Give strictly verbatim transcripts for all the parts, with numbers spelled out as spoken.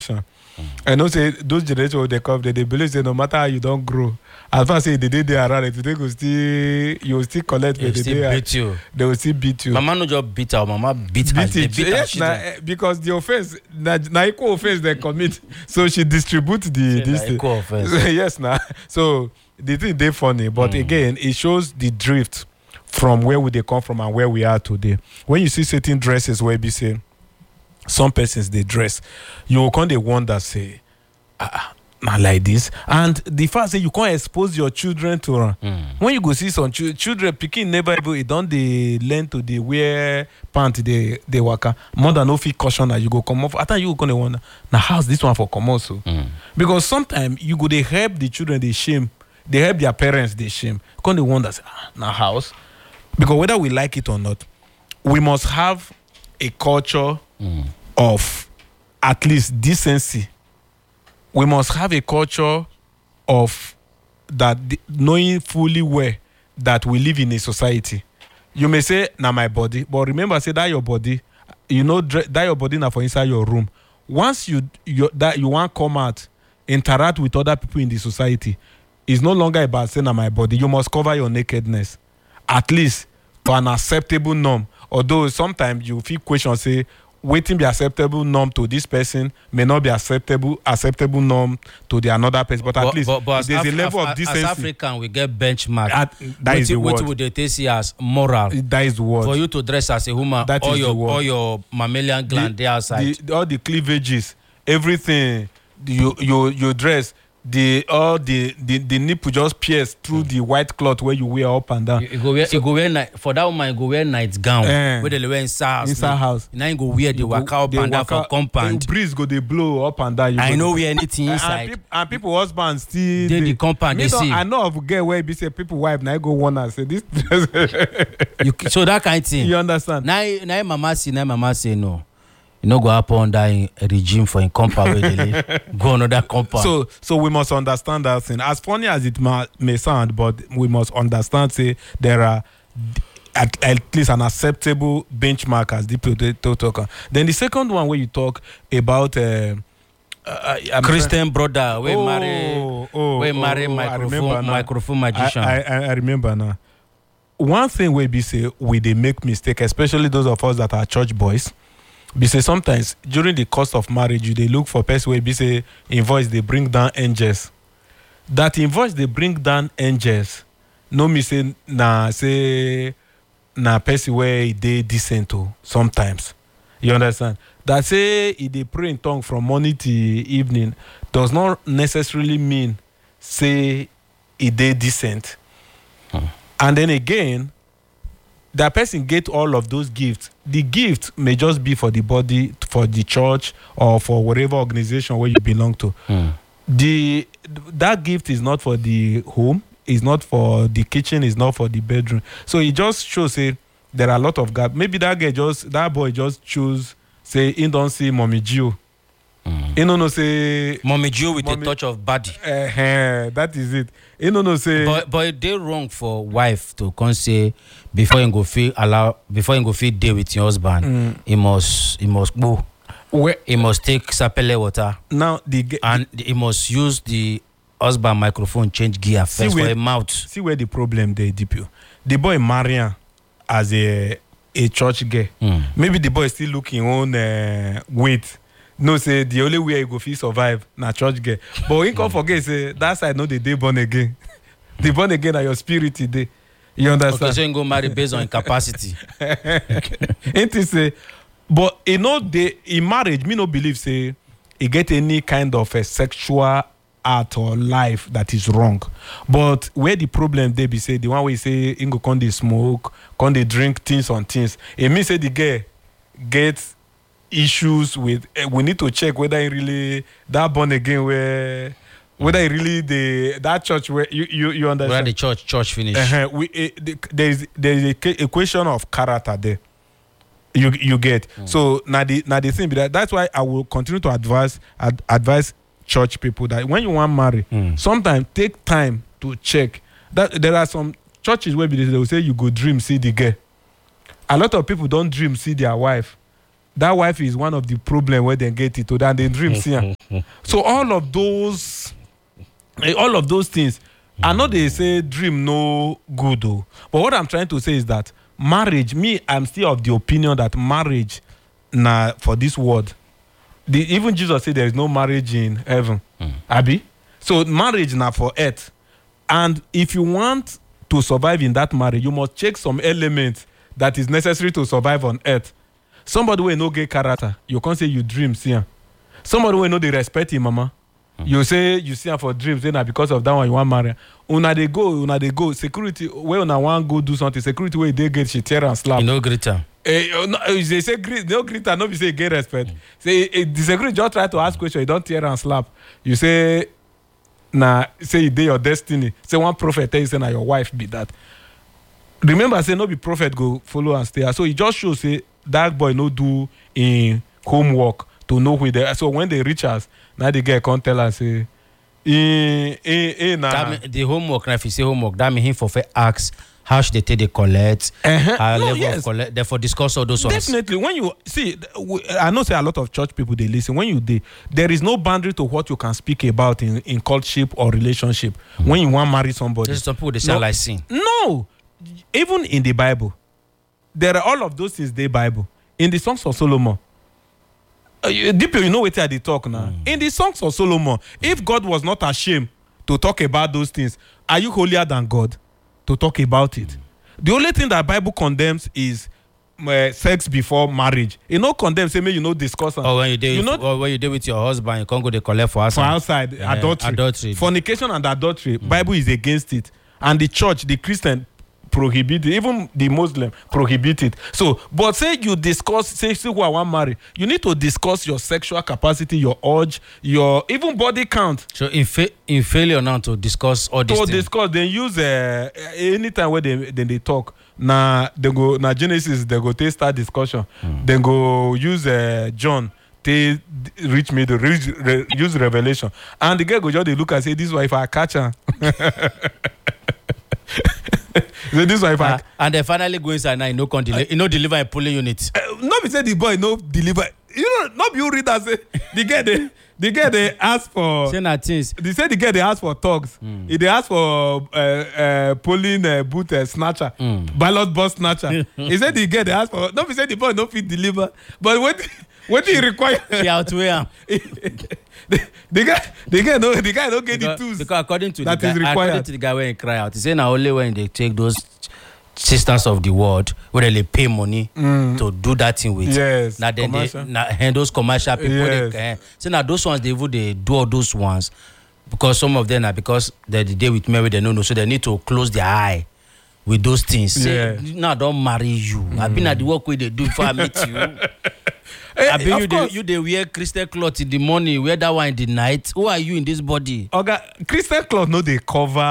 generation. Mm. I know say those generation when they come, they, they believe say no matter how you don't grow, as far as say the day they arrive, they go still you will still collect the day beat you. They will still beat you. Mama no just beat her, mama beat her. Beat it. Beat yes, her na, because the offense, na, na equal offense they commit. So she distribute the this thing. Equal offense. Yes, na. So the thing they funny, but mm. again, it shows the drift from where we they come from and where we are today. When you see certain dresses where we say some persons they dress, you will kind of wonder say, ah, not like this. And the fact that you can't expose your children to uh, mm. when you go see some ch- children picking never able, don't they learn to they wear pants they they waka more than no fit caution that you go come off. I think you gonna wonder now how's this one for come also mm. because sometimes you go they help the children they shame, they help their parents they shame. Can they wonder say, ah, now house because whether we like it or not, we must have a culture mm. of at least decency. We must have a culture of that knowing fully well that we live in a society. You may say, "Na my body," but remember, say that your body, you know, that your body now for inside your room. Once you you that you want come out, interact with other people in the society, it's no longer about saying, "Na my body." You must cover your nakedness, at least to an acceptable norm. Although sometimes you feel question say, waiting be acceptable norm to this person may not be acceptable acceptable norm to the another person, but, but at least but, but there's Af- a level Af- of decency. As African, we get benchmark. At, that Wait, is the word. What would they see as moral? That is the word. For you to dress as a woman, that all is your the word. all your mammalian gland the, there outside. The, all the cleavages, everything you you you dress. The all the, the the nipple just pierce through mm. the white cloth where you wear up and down. You, you go wear, so, you go wear night, for that woman. You go wear night gown uh, where they wear inside house. Inside house. Now you go wear the waka up and down for compound. The breeze go they blow up and down. You I know go, wear anything inside. And, peop, and people husbands still they, the compound. They see. I know of get where be say people wife now go one and say this. you, so that kind of thing. You understand? Now now mama say now mama say no. You know, go up on that regime for in compound where they live. Go another compound. So, so we must understand that thing. As funny as it ma- may sound, but we must understand. Say there are at, at least an acceptable benchmark as the people talk. Then the second one where you talk about uh, uh, Christian brother, we oh, marry, oh, we marry oh, microphone, microphone magician. I, I, I remember now. One thing where we say we they make mistake, especially those of us that are church boys. Be say sometimes during the course of marriage, you they look for person where be say invoice they bring down angels. That invoice they bring down angels. No me say na say na person where they decent to sometimes. You understand? That say if they pray in tongue from morning to evening does not necessarily mean say if they decent. Hmm. And then again, that person get all of those gifts. The gift may just be for the body, for the church, or for whatever organization where you belong to. Mm. The that gift is not for the home, is not for the kitchen, is not for the bedroom. So it just shows say there are a lot of gaps. Maybe that guy just that boy just choose say he don't see Mommy Gio. Mm. He don't know say Mommy Gio with mommy, a touch of body. Uh, that is it. He don't know say. But but they wrong for wife to come say before you go feel allow before you go feel day with your husband. Mm. He must he must go. Where he must take sapele water. Now the and the, he must use the husband microphone change gear first where, for a mouth. See where the problem they deep you. The boy marrying as a a church girl. Mm. Maybe the boy is still looking on uh, weight. No, say the only way you go feel survive na church girl. But we can't forget say that side no the day born again. The born again are your spirit today. You understand? Okay, so you go marry based on capacity. Ain't it say? But you know, the in marriage, me no believe say you get any kind of a sexual act or life that is wrong. But where the problem they be say the one way say you go come they smoke, come they drink things on things. It means say the girl gets issues with uh, we need to check whether he really that born again where whether he really the that church where you you, you understand where the church church finish. Uh-huh. We uh, the, there is there is a, a question of character there. You you get mm. So now the now the thing be that that's why I will continue to advise ad, advise church people that when you want to marry, mm. sometimes take time to check that there are some churches where they will say you go dream see the girl. A lot of people don't dream see their wife. that wife is one of the problem where they get it to that they dream see. So all of those, eh, all of those things. I know they say dream no good though, but what I'm trying to say is that marriage, me, I'm still of the opinion that marriage, nah, for this world, the, even Jesus said there is no marriage in heaven, mm. Abi. So marriage now for earth, and if you want to survive in that marriage, you must check some elements that is necessary to survive on earth. Somebody will no get character, you can't say you dream, see. Somebody will know they respect him, mama. You say you see her for dreams, then because of that one you want marry. Una they go, una they go. Security where una want go do something. Security where they get she tear and slap. You know greeter. Eh, no, they say greet, no greeter, no be say get respect. Mm. Say eh, the security just try to ask question, you don't tear and slap. You say, nah, say you did your destiny. Say one prophet tell you say na your wife be that. Remember, say no be prophet go follow and stay. So it just shows say that boy no do in homework to know who they. So when they reach us. Now the girl can't tell us, say, eh, eh, eh, nah. That mean, the homework, now if you say homework, that means him for fair ask how should they take the collect, uh-huh. how no, level yes. of collect, therefore discuss all those ones. Definitely, when you see, I know say a lot of church people they listen. When you they, there is no boundary to what you can speak about in, in courtship or relationship. Mm-hmm. When you want to marry somebody, there's some people they sound no, like sin. No, even in the Bible, there are all of those things. The Bible in the Songs of Solomon. Uh, deeply, you know what they talk now. Mm. In the Songs of Solomon, if God was not ashamed to talk about those things, are you holier than God to talk about it? Mm. The only thing that Bible condemns is uh, sex before marriage. It no condemn, say, may you know discuss. Or when you do, you know, or when you do with your husband, you can't go to collect for outside. For outside, uh, adultery. adultery, fornication and adultery. Mm. Bible is against it, and the church, the Christian. Prohibit it, even the Muslim prohibit it. So, but say you discuss, say, see who I want to marry, you need to discuss your sexual capacity, your urge, your even body count. So, in, fa- in failure now to discuss all this. To discuss, they use uh, anytime where they then they talk. Now they go now Genesis, they go take start discussion. Mm. Then go use uh, John. They reach me to reach, re, use Revelation, and the guy go just they look and say, "This is why if I catch her." So this wife uh, and they finally go inside now. You know, can deli- uh, you know, deliver a polling unit. Uh, not be say the boy no deliver. You know, not be you read that say the girl they the girl they ask for. Say na things. They say the girl they ask for thugs. Mm. If they ask for uh, uh, polling uh, booth uh, snatcher, mm. ballot box snatcher. He said the girl they ask for. Not be say the boy no fit deliver, but what what do you require? She outweigh him. The, the guy, the guy, no, the guy don't get because, the tools. Because according to that the is guy, required. according to the guy when he cry out, he say now only when they take those sisters of the world where they pay money mm. to do that thing with. Yes. Now then they, now and those commercial people, yes. they, uh, so now those ones they even they do all those ones because some of them are because they're the day with Mary they don't know, so they need to close their eye with those things. Say, yeah. Now don't marry you. Mm. I've been at the work where they do before I meet you. Hey, I mean, you they, you they wear Christian cloth in the morning, wear that one in the night. Who are you in this body? Okay, Christian cloth no they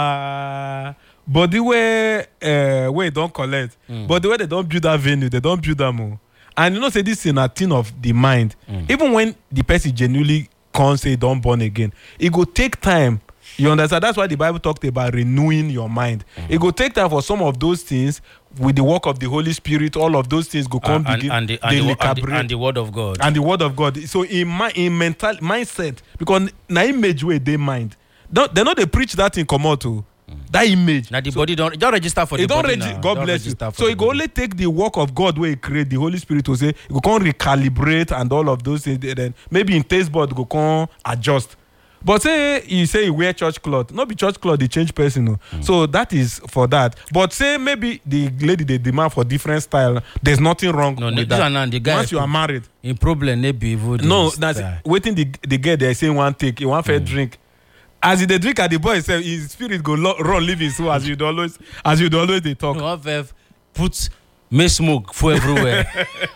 cover body where uh, where don't collect, mm. but the way they don't build that venue, they don't build that more. And you know, say this is a thing of the mind. Mm. Even when the person genuinely can't say don't born again, it go take time. You understand? That's why the Bible talked about renewing your mind. Mm. It go take time for some of those things. With the work of the Holy Spirit, all of those things go come uh, and, begin. And the, and, the, and, the, and the Word of God. And the Word of God. So in my in mental mindset, because na image way they mind, don't they know they preach that in Komoto. Mm. That image. Now the so, body don't don't register for the don't body. Regi- now. God don't bless you. So it go only take the work of God where He create the Holy Spirit to say it go come recalibrate and all of those things. Then maybe in taste bud go come adjust. But say you say you wear church cloth, not be church cloth, they change person. No. Mm. So that is for that. But say maybe the lady they demand for different style. There's nothing wrong no, with that. that. The guy once you are married, in problem maybe no, that's style. Waiting the the girl they say one take, you want fair mm. drink. As he they drink at the boy say his spirit go lo- run leave his soul as you always as you always they talk. No, have put me smoke for everywhere.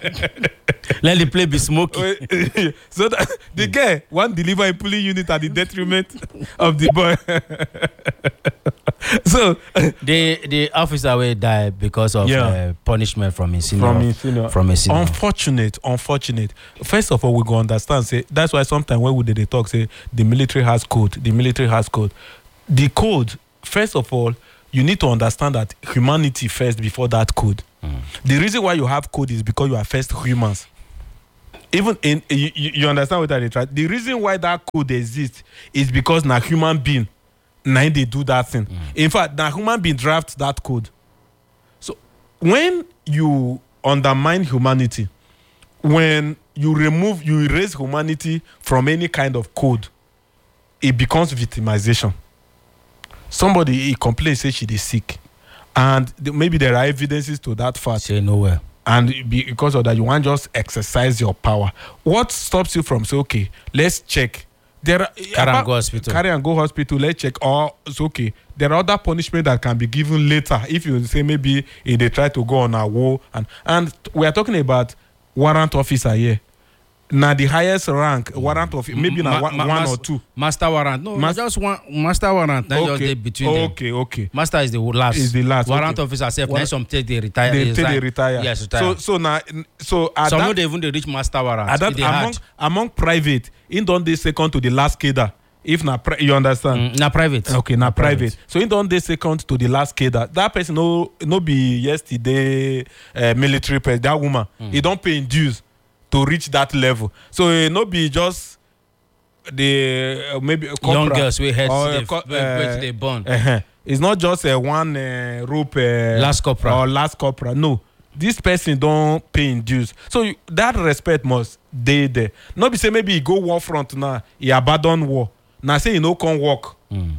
Let the play be smoky. So that the guy one deliver a pulling unit at the detriment of the boy. So the the officer will die because of yeah. uh, punishment from his senior. From his senior. From his senior. Unfortunate, unfortunate. First of all, we go understand. Say that's why sometimes when we did they talk, say the military has code. The military has code. The code. First of all, you need to understand that humanity first before that code. Mm. The reason why you have code is because you are first humans. even in you, you understand what I try. The reason why that code exists is because na human being now they do that thing. Mm. In fact, na human being draft that code. So when you undermine humanity, when you remove, you erase humanity from any kind of code, it becomes victimization. Somebody he complains, say she is sick, and th- maybe there are evidences to that fact. Say nowhere. And because of that, you want to just exercise your power. What stops you from say, okay, let's check? There are, carry and go hospital. Carry and go hospital. Let's check. Or it's okay. There are other punishment that can be given later if you say maybe if they try to go on a war, and and we are talking about warrant officer here. Now the highest rank warrant of maybe Ma- na one, ma- one mas- or two. Master warrant. No, Mas- just one master warrant. Now just Okay, dey between them. okay, okay. Master is the last. Is the last, Warrant okay. officer self. Warrant- Then some take they retire. They resign. till they retire. Yes, retire. So so now so at some that, no dey even dey reach master warrant. at that It dey among hard. among private, in don dey second to the last cadre. If na pri- you understand. Mm, na private. Okay, na private. So in don dey second to the last cadre. That person no no be yesterday uh, military person. That woman, mm. he don pay in dues to reach that level. So uh, no be just the uh, maybe a Young corporal girls wey head or to a the co- where uh, they born. uh-huh. It's not just uh, one uh, rope uh, Last corporal. or last corporal. No, this person don pay in dues. So you, that respect must dey there. No be say maybe he go war front now, he abandon war. Now say he no come work. Mm.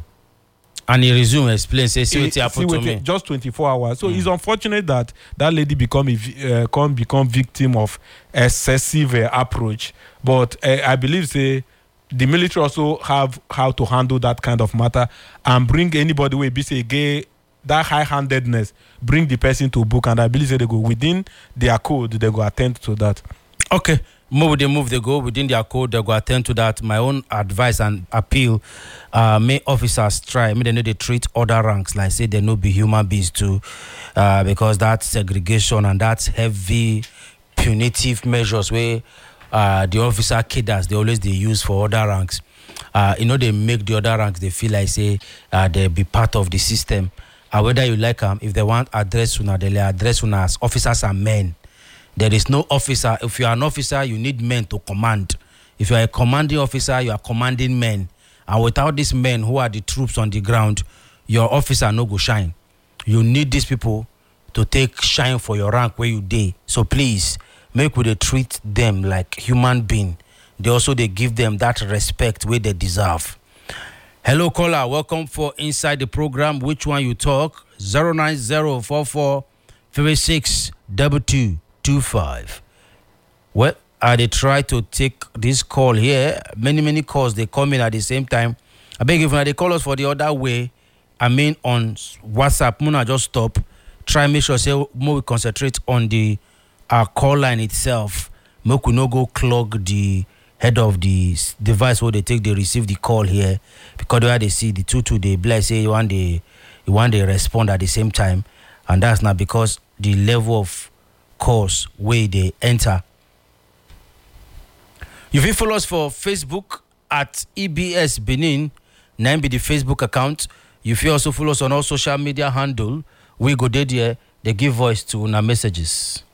And he resume explain say see He- wetin happen see to wetin- me. just twenty-four hours. So it's unfortunate that that lady become a, vi- uh, come become victim of excessive uh, approach. But uh, I believe say the military also have how to handle that kind of matter and bring anybody wey be say get that high-handedness, bring the person to book, and I believe say they go within their code, they go attend to that. Okay. Move they move they go within their code, they go attend to that. My own advice and appeal, uh, may officers try, may they know they treat other ranks like say they no be human beings too, uh, because that segregation and that heavy punitive measures where uh, the officer cadres they always they use for other ranks. Uh, you know they make the other ranks they feel like say uh, they be part of the system. Uh, whether you like them, if they want address una, they address una as officers and men. There is no officer. If you are an officer, you need men to command. If you are a commanding officer, you are commanding men. And without these men who are the troops on the ground, your officer no go shine. You need these people to take shine for your rank where you dey. So please, make we dey treat them like human being. They also they give them that respect where they deserve. Hello, caller. Welcome for Inside the Program. Which one you talk? zero nine zero four four three six two two. Two five. Well, I they try to take this call here. Many many calls they come in at the same time. I beg if they call us for the other way. I mean on WhatsApp. Muna just stop. Try make sure say more we concentrate on the our call line itself. Make we no go clog the head of the s- device where they take they receive the call here, because where they see the two two they bless say you want they you want they respond at the same time, and that's not because the level of course where they enter. You can follow us for Facebook at E B S Benin, nine be the Facebook account. You can also follow us on all social media handle. We go there, they give voice to our messages.